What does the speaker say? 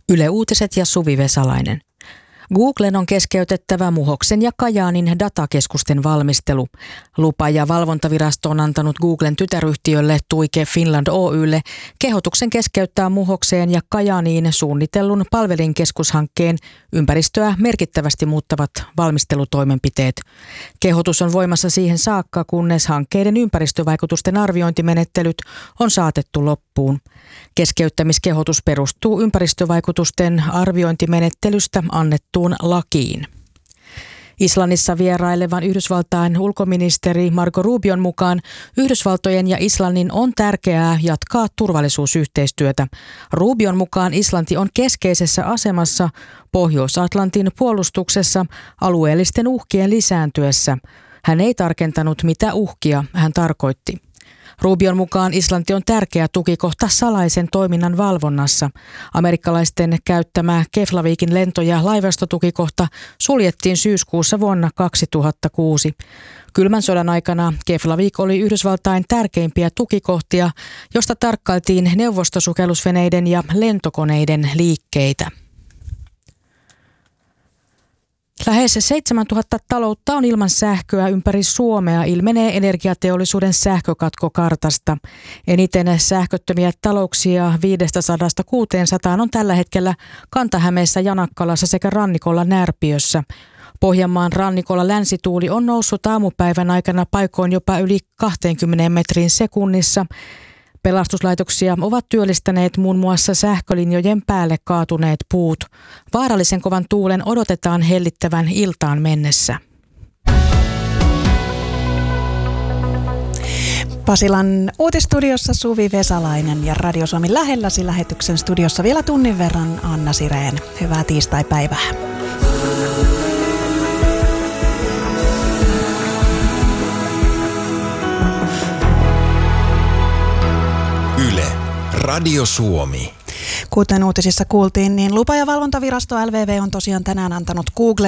Yle Uutiset ja Suvi Vesalainen. Googlen on keskeytettävä Muhoksen ja Kajaanin datakeskusten valmistelu. Lupa- ja valvontavirasto on antanut Googlen tytäryhtiölle Tuike Finland Oy:lle kehotuksen keskeyttää Muhokseen ja Kajaaniin suunnitellun palvelinkeskushankkeen ympäristöä merkittävästi muuttavat valmistelutoimenpiteet. Kehotus on voimassa siihen saakka, kunnes hankkeiden ympäristövaikutusten arviointimenettelyt on saatettu loppuun. Keskeyttämiskehotus perustuu ympäristövaikutusten arviointimenettelystä annettuun lakiin. Islannissa vierailevan Yhdysvaltain ulkoministeri Marco Rubion mukaan Yhdysvaltojen ja Islannin on tärkeää jatkaa turvallisuusyhteistyötä. Rubion mukaan Islanti on keskeisessä asemassa Pohjois-Atlantin puolustuksessa alueellisten uhkien lisääntyessä. Hän ei tarkentanut, mitä uhkia hän tarkoitti. Rubion mukaan Islanti on tärkeä tukikohta salaisen toiminnan valvonnassa. Amerikkalaisten käyttämä Keflavikin lento- ja laivastotukikohta suljettiin syyskuussa vuonna 2006. Kylmän sodan aikana Keflavik oli Yhdysvaltain tärkeimpiä tukikohtia, josta tarkkailtiin neuvostosukellusveneiden ja lentokoneiden liikkeitä. Lähes 7000 taloutta on ilman sähköä ympäri Suomea, ilmenee energiateollisuuden sähkökatkokartasta. Eniten sähköttömiä talouksia 500–600 on tällä hetkellä Kanta-Hämeessä, Janakkalassa sekä rannikolla Närpiössä. Pohjanmaan rannikolla länsituuli on noussut aamupäivän aikana paikoin jopa yli 20 metrin sekunnissa. Pelastuslaitoksia ovat työllistäneet muun muassa sähkölinjojen päälle kaatuneet puut. Vaarallisen kovan tuulen odotetaan hellittävän iltaan mennessä. Pasilan uutistudiossa Suvi Vesalainen ja Radio Suomi lähelläsi lähetyksen studiossa vielä tunnin verran Anna Sireen. Hyvää tiistaipäivää. Yle, Radio Suomi. Kuten uutisissa kuultiin, niin lupa- ja valvontavirasto LVV on tosiaan tänään antanut Googlen